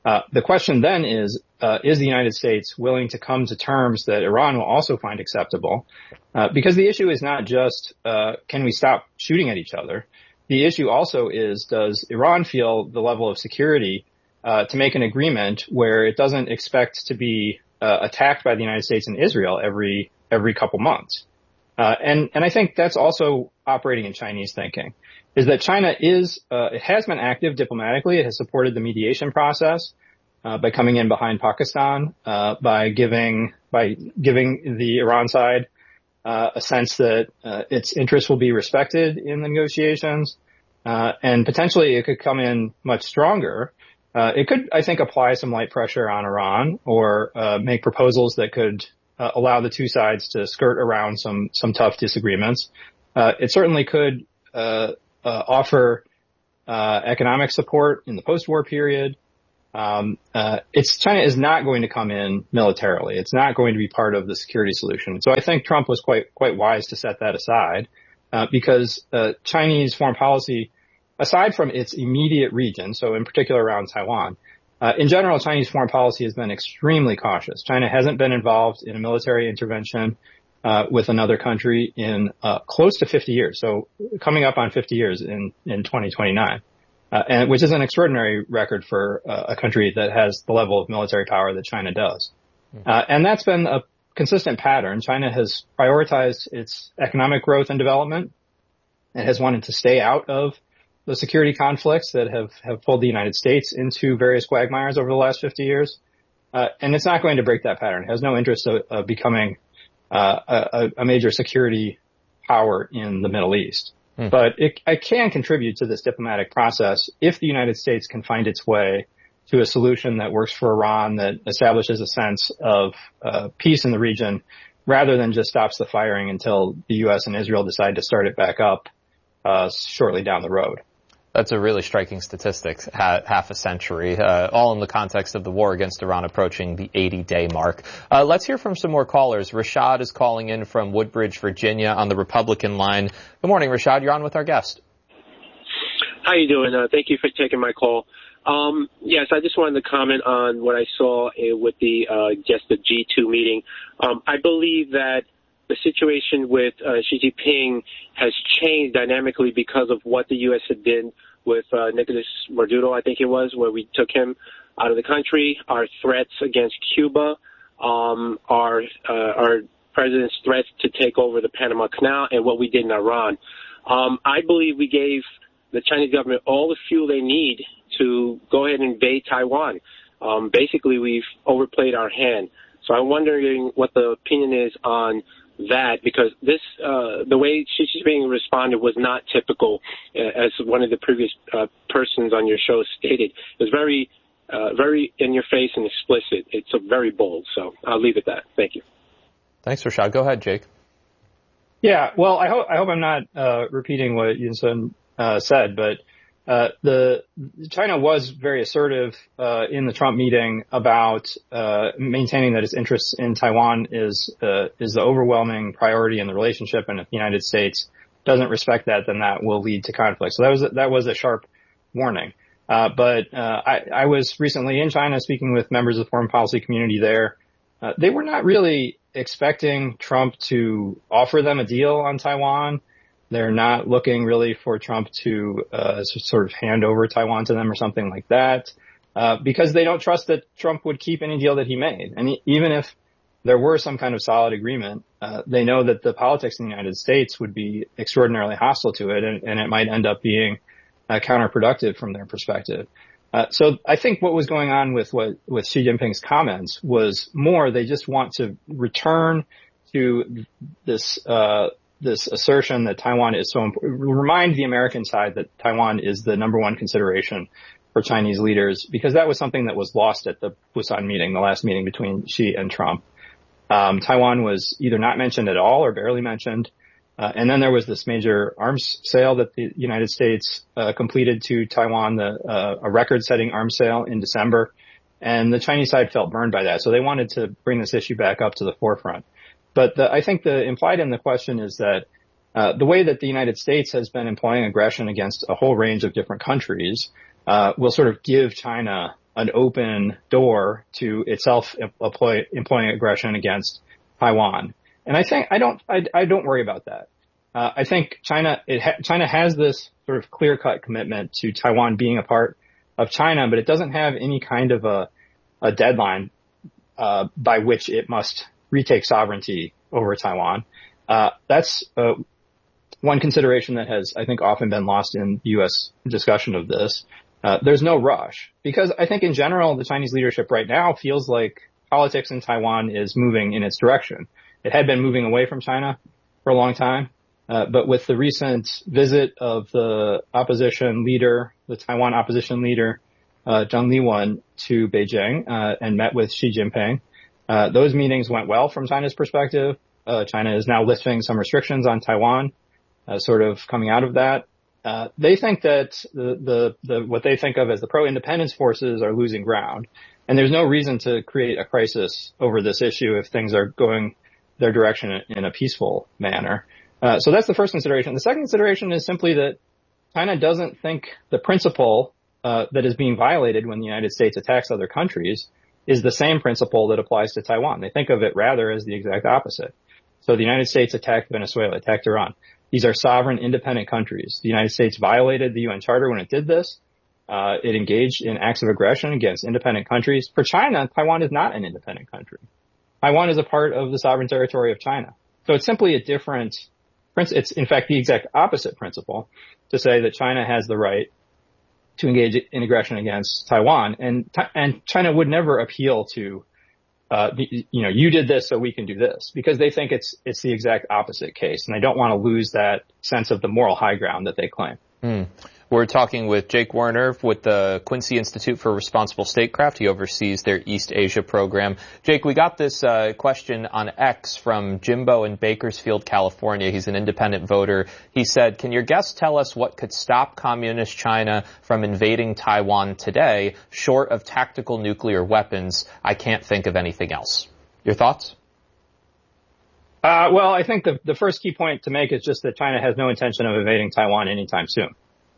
Uh, the question then is, uh, is the United States willing to come to terms that Iran will also find acceptable? Uh, because the issue is not just, uh, can we stop shooting at each other? The issue also is, does Iran feel the level of security, uh, to make an agreement where it doesn't expect to be, uh, attacked by the United States and Israel every, every couple months? Uh, and, and I think that's also operating in Chinese thinking, is that China is, uh, it has been active diplomatically. It has supported the mediation process, uh, by coming in behind Pakistan, uh, by giving, by giving the Iran side, uh, a sense that, uh, its interests will be respected in the negotiations. Uh, and potentially it could come in much stronger. Uh, it could, I think, apply some light pressure on Iran or, uh, make proposals that could, uh, allow the two sides to skirt around some, some tough disagreements. Uh, it certainly could, uh, Uh, offer uh, economic support in the post-war period. Um, uh, it's China is not going to come in militarily. It's not going to be part of the security solution. So I think Trump was quite quite wise to set that aside, uh, because uh, Chinese foreign policy, aside from its immediate region, so in particular around Taiwan, uh, in general, Chinese foreign policy has been extremely cautious. China hasn't been involved in a military intervention Uh, with another country in uh, close to fifty years, so coming up on fifty years in in twenty twenty-nine, uh, and which is an extraordinary record for uh, a country that has the level of military power that China does. Uh, and that's been a consistent pattern. China has prioritized its economic growth and development and has wanted to stay out of the security conflicts that have, have pulled the United States into various quagmires over the last fifty years. Uh, and it's not going to break that pattern. It has no interest of, of becoming Uh, a, a major security power in the Middle East. Hmm. But it, it can contribute to this diplomatic process if the United States can find its way to a solution that works for Iran, that establishes a sense of uh, peace in the region, rather than just stops the firing until the U S and Israel decide to start it back up uh, shortly down the road. That's a really striking statistic, half a century, uh, all in the context of the war against Iran approaching the eighty-day mark. Uh, let's hear from some more callers. Rashad is calling in from Woodbridge, Virginia, on the Republican line. Good morning, Rashad. You're on with our guest. How you doing? Uh, thank you for taking my call. Um, yes, I just wanted to comment on what I saw uh, with the, uh, just the G two meeting. Um, I believe that the situation with uh, Xi Jinping has changed dynamically because of what the U S had done with uh, Nicolas Maduro, I think it was, where we took him out of the country, our threats against Cuba, um, our, uh, our president's threats to take over the Panama Canal, and what we did in Iran. Um, I believe we gave the Chinese government all the fuel they need to go ahead and invade Taiwan. Um, basically, we've overplayed our hand. So I'm wondering what the opinion is on that, because this, uh, the way Xi Jinping responded was not typical, uh, as one of the previous uh, persons on your show stated. It was very, uh, very in your face and explicit. It's a very bold. So I'll leave it at that. Thank you. Thanks, Rashad. Go ahead, Jake. Yeah, well, I hope I hope I'm not uh, repeating what Yunsun uh, said, but uh, the China was very assertive uh, in the Trump meeting about uh, maintaining that its interests in Taiwan is uh, is the overwhelming priority in the relationship, and if the United States doesn't respect that, then that will lead to conflict. So that was that was a sharp warning. Uh, but uh, I, I was recently in China speaking with members of the foreign policy community there. Uh, they were not really expecting Trump to offer them a deal on Taiwan. They're not looking really for Trump to uh, sort of hand over Taiwan to them or something like that, uh, because they don't trust that Trump would keep any deal that he made. And he, even if there were some kind of solid agreement, uh, they know that the politics in the United States would be extraordinarily hostile to it, and, and it might end up being uh, counterproductive from their perspective. Uh, so I think what was going on with what with Xi Jinping's comments was more they just want to return to this uh this assertion that Taiwan is so important, remind the American side that Taiwan is the number one consideration for Chinese leaders, because that was something that was lost at the Busan meeting, the last meeting between Xi and Trump. Um, Taiwan was either not mentioned at all or barely mentioned. Uh, and then there was this major arms sale that the United States uh, completed to Taiwan, the, uh, a record-setting arms sale in December. And the Chinese side felt burned by that. So they wanted to bring this issue back up to the forefront. But the, I think the implied in the question is that uh, the way that the United States has been employing aggression against a whole range of different countries uh, will sort of give China an open door to itself employ, employing aggression against Taiwan. And I think I don't I, I don't worry about that. Uh, I think China it ha- China has this sort of clear-cut commitment to Taiwan being a part of China, but it doesn't have any kind of a, a deadline uh, by which it must retake sovereignty over Taiwan. Uh, that's uh, one consideration that has, I think, often been lost in U S discussion of this. Uh, there's no rush because I think in general, the Chinese leadership right now feels like politics in Taiwan is moving in its direction. It had been moving away from China for a long time. Uh, but with the recent visit of the opposition leader, the Taiwan opposition leader, uh, Zhang Liwen to Beijing, uh, and met with Xi Jinping, uh, those meetings went well from China's perspective. Uh, China is now lifting some restrictions on Taiwan, uh, sort of coming out of that. Uh, they think that the, the, the, what they think of as the pro-independence forces are losing ground. And there's no reason to create a crisis over this issue if things are going their direction in a peaceful manner. Uh, so that's the first consideration. The second consideration is simply that China doesn't think the principle uh, that is being violated when the United States attacks other countries is the same principle that applies to Taiwan. They think of it rather as the exact opposite. So the United States attacked Venezuela, attacked Iran. These are sovereign, independent countries. The United States violated the U N Charter when it did this. Uh, it engaged in acts of aggression against independent countries. For China, Taiwan is not an independent country. Taiwan is a part of the sovereign territory of China. So it's simply a different It's, in fact, the exact opposite principle to say that China has the right to engage in aggression against Taiwan. And, and China would never appeal to, uh, the, you know, you did this, so we can do this, because they think it's, it's the exact opposite case. And they don't want to lose that sense of the moral high ground that they claim. Mm. We're talking with Jake Werner with the Quincy Institute for Responsible Statecraft. He oversees their East Asia program. Jake, we got this uh, question on X from Jimbo in Bakersfield, California. He's an independent voter. He said, can your guest tell us what could stop communist China from invading Taiwan today, short of tactical nuclear weapons? I can't think of anything else. Your thoughts? Uh, well, I think the, the first key point to make is just that China has no intention of invading Taiwan anytime soon.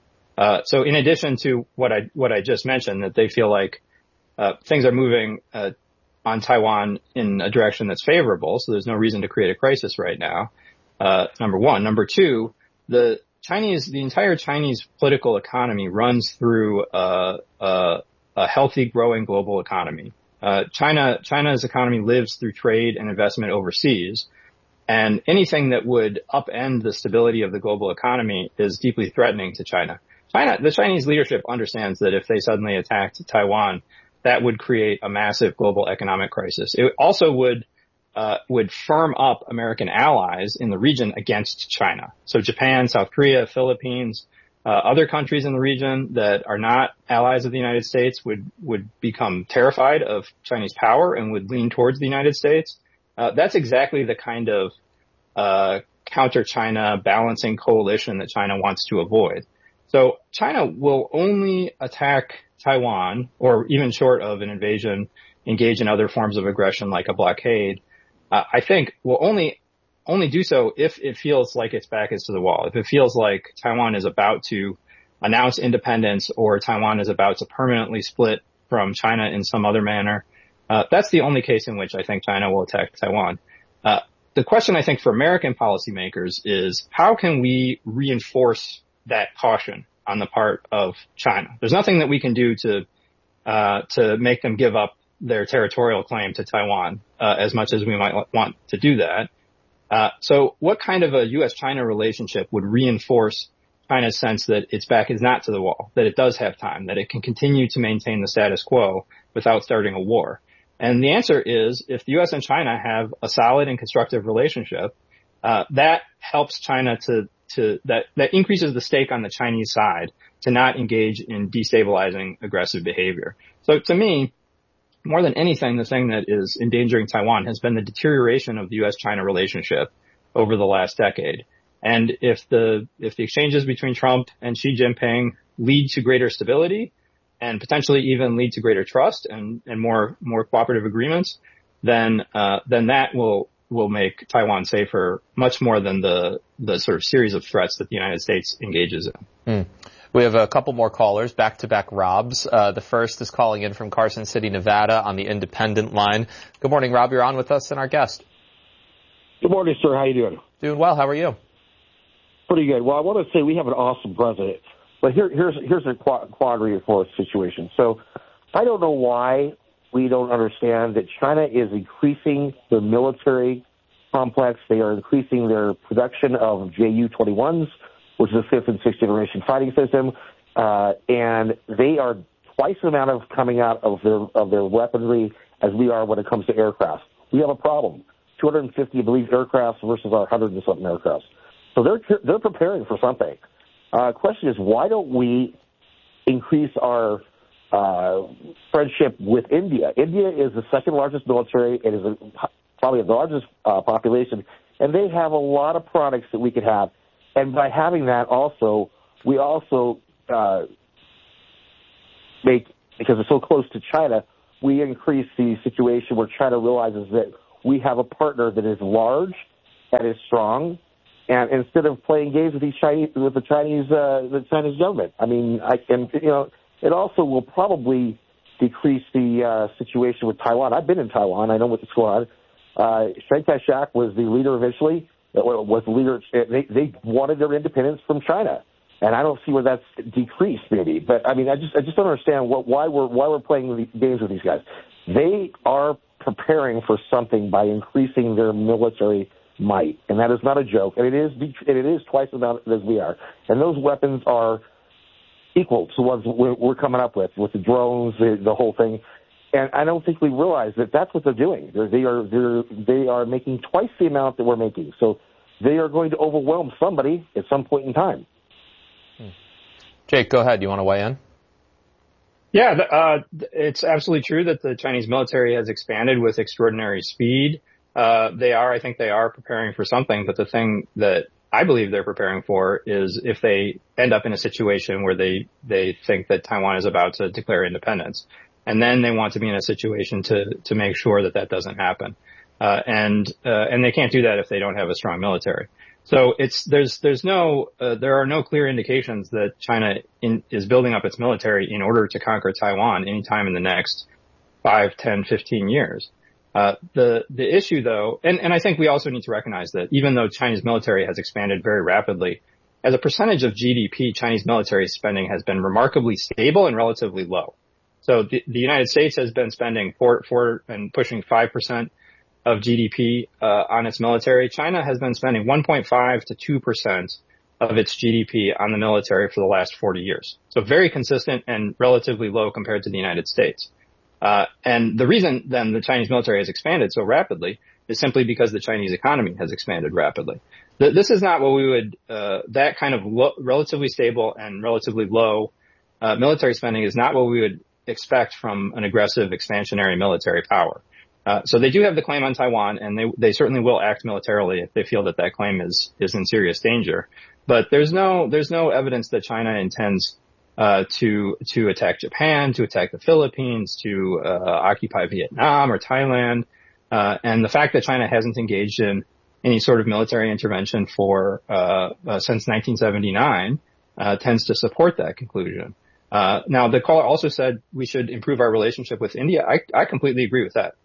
Uh, so in addition to what I, what I just mentioned, that they feel like, uh, things are moving, uh, on Taiwan in a direction that's favorable. So there's no reason to create a crisis right now. Uh, number one. Number two, the Chinese, the entire Chinese political economy runs through, uh, uh, a healthy, growing global economy. Uh, China, China's economy lives through trade and investment overseas. And anything that would upend the stability of the global economy is deeply threatening to China. China, the Chinese leadership understands that if they suddenly attacked Taiwan, that would create a massive global economic crisis. It also would, uh, would firm up American allies in the region against China. So Japan, South Korea, Philippines, uh, other countries in the region that are not allies of the United States would, would become terrified of Chinese power and would lean towards the United States. Uh, that's exactly the kind of, uh, counter-China balancing coalition that China wants to avoid. So China will only attack Taiwan, or even short of an invasion, engage in other forms of aggression like a blockade. Uh, I think will only only do so if it feels like its back is to the wall. If it feels like Taiwan is about to announce independence or Taiwan is about to permanently split from China in some other manner, uh, that's the only case in which I think China will attack Taiwan. Uh, the question I think for American policymakers is how can we reinforce that caution on the part of China? There's nothing that we can do to, uh, to make them give up their territorial claim to Taiwan, uh, as much as we might want to do that. Uh, so what kind of a U S China relationship would reinforce China's sense that its back is not to the wall, that it does have time, that it can continue to maintain the status quo without starting a war? And the answer is if the U S and China have a solid and constructive relationship, uh, that helps China to to that that increases the stake on the Chinese side to not engage in destabilizing aggressive behavior. So to me, more than anything, the thing that is endangering Taiwan has been the deterioration of the U S China relationship over the last decade. And if the if the exchanges between Trump and Xi Jinping lead to greater stability and potentially even lead to greater trust and and more more cooperative agreements, then uh then that will will make Taiwan safer much more than the, the sort of series of threats that the United States engages in. Mm. We have a couple more callers, back-to-back Robs. Uh, the first is calling in from Carson City, Nevada on the independent line. Good morning, Rob. You're on with us and our guest. Good morning, sir. How you doing? Doing well. How are you? Pretty good. Well, I want to say we have an awesome president, but here, here's here's a quandary for a situation. So I don't know why we don't understand that China is increasing their military complex. They are increasing their production of J U twenty-ones, which is the fifth and sixth generation fighting system, uh, and they are twice the amount of coming out of their of their weaponry as we are when it comes to aircraft. We have a problem. two hundred fifty, I believe, aircraft versus our one hundred and something aircraft. So they're they're preparing for something. Uh, question is, why don't we increase our uh, friendship with India? India is the second largest military. It is a, probably the largest uh, population, and they have a lot of products that we could have. And by having that also, we also uh, make, because it's so close to China, we increase the situation where China realizes that we have a partner that is large, that is strong, and instead of playing games with these Chinese, with the Chinese, uh, the Chinese government, I mean, I can, you know, it also will probably decrease the uh, situation with Taiwan. I've been in Taiwan. I know what's going on. Uh, Chiang Kai-shek was the leader eventually. Was the leader? They, they wanted their independence from China, and I don't see where that's decreased, maybe. But I mean, I just, I just don't understand what, why we're, why we're playing games with these guys. They are preparing for something by increasing their military might, and that is not a joke. And it is, and it is twice the amount as we are. And those weapons are equal to ones we're, we're coming up with, with the drones, the, the whole thing. And I don't think we realize that that's what they're doing. They're, they are they're, they are making twice the amount that we're making. So they are going to overwhelm somebody at some point in time. Hmm. Jake, go ahead. You want to weigh in? Yeah, uh, it's absolutely true that the Chinese military has expanded with extraordinary speed. Uh, they are, I think they are preparing for something, but the thing that I believe they're preparing for is if they end up in a situation where they, they think that Taiwan is about to declare independence. And then they want to be in a situation to, to make sure that that doesn't happen. Uh, and, uh, and they can't do that if they don't have a strong military. So it's, there's, there's no, uh, there are no clear indications that China in, is building up its military in order to conquer Taiwan anytime in the next five, ten, fifteen years. Uh, the, the issue though, and, and I think we also need to recognize that even though Chinese military has expanded very rapidly, as a percentage of G D P, Chinese military spending has been remarkably stable and relatively low. So the, the United States has been spending four, four and pushing five percent of G D P, uh, on its military. China has been spending one point five to two percent of its G D P on the military for the last forty years. So very consistent and relatively low compared to the United States. Uh, and the reason then the Chinese military has expanded so rapidly is simply because the Chinese economy has expanded rapidly. Th- this is not what we would, uh, that kind of lo- relatively stable and relatively low, uh, military spending is not what we would expect from an aggressive expansionary military power. Uh, so they do have the claim on Taiwan, and they they certainly will act militarily if they feel that that claim is is in serious danger. But there's no there's no evidence that China intends uh to to attack Japan, to attack the Philippines, to uh occupy Vietnam or Thailand. Uh and the fact that China hasn't engaged in any sort of military intervention for uh, uh since nineteen seventy-nine uh tends to support that conclusion. Uh, now, the caller also said we should improve our relationship with India. I, I completely agree with that.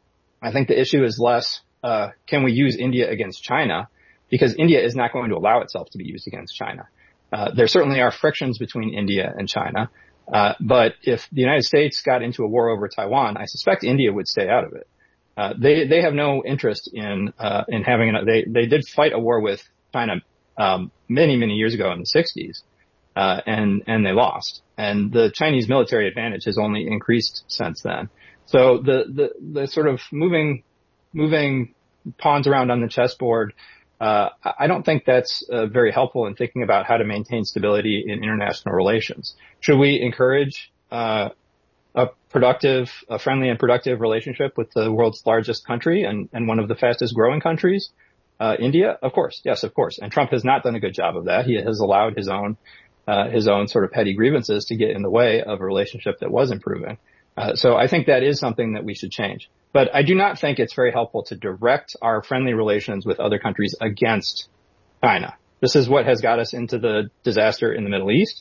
I think the issue is less, uh, can we use India against China? Because India is not going to allow itself to be used against China. Uh, there certainly are frictions between India and China. Uh, but if the United States got into a war over Taiwan, I suspect India would stay out of it. Uh, they, they have no interest in, uh, in having, an, they, they did fight a war with China, um, many, many years ago in the sixties. Uh, and, and they lost. And the Chinese military advantage has only increased since then. So the, the, the sort of moving, moving pawns around on the chessboard, uh, I don't think that's uh, very helpful in thinking about how to maintain stability in international relations. Should we encourage, uh, a productive, a friendly and productive relationship with the world's largest country and, and one of the fastest growing countries, uh, India? Of course. Yes, of course. And Trump has not done a good job of that. He has allowed his own Uh, his own sort of petty grievances to get in the way of a relationship that was improving. Uh, so I think that is something that we should change. But I do not think it's very helpful to direct our friendly relations with other countries against China. This is what has got us into the disaster in the Middle East.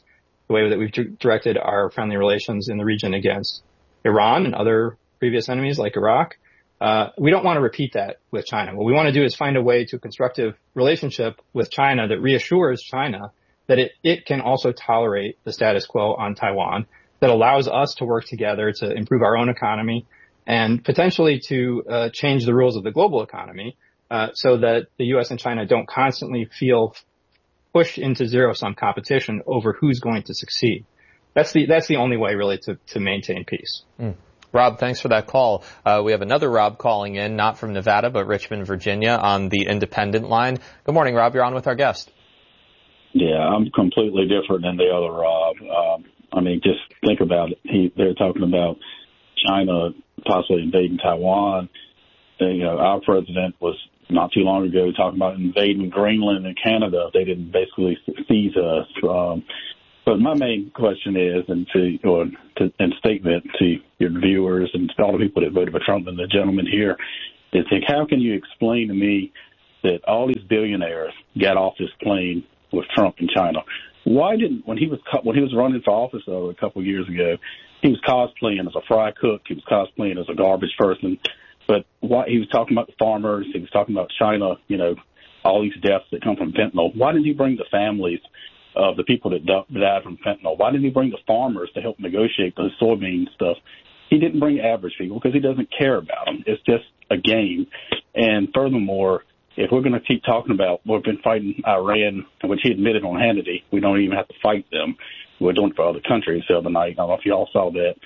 the way that we've directed our friendly relations in the region against Iran and other previous enemies like Iraq. Uh, we don't want to repeat that with China. What we want to do is find a way to a constructive relationship with China that reassures China that it, it can also tolerate the status quo on Taiwan, that allows us to work together to improve our own economy and potentially to uh, change the rules of the global economy uh, so that the U S and China don't constantly feel pushed into zero-sum competition over who's going to succeed. That's the that's the only way, really, to, to maintain peace. Mm. Rob, thanks for that call. Uh, we have another Rob calling in, not from Nevada, but Richmond, Virginia, on the independent line. Good morning, Rob. You're on with our guest. Yeah, I'm completely different than the other Rob. Um, I mean, just think about it. He, they're talking about China possibly invading Taiwan. And, you know, our president was not too long ago talking about invading Greenland and Canada. They didn't basically seize us. Um, but my main question is, and to, or to, and statement to your viewers and to all the people that voted for Trump and the gentleman here, is like, how can you explain to me that all these billionaires got off this plane with Trump in China? Why didn't, when he was when he was running for office though, a couple of years ago, he was cosplaying as a fry cook, he was cosplaying as a garbage person, but why he was talking about the farmers, he was talking about China, you know, all these deaths that come from fentanyl. Why didn't he bring the families of the people that died from fentanyl? Why didn't he bring the farmers to help negotiate the soybean stuff? He didn't bring average people because he doesn't care about them. It's just a game. And furthermore, if we're going to keep talking about we've been fighting Iran, which he admitted on Hannity, we don't even have to fight them. We're doing it for other countries the other night. I don't know if you all saw that.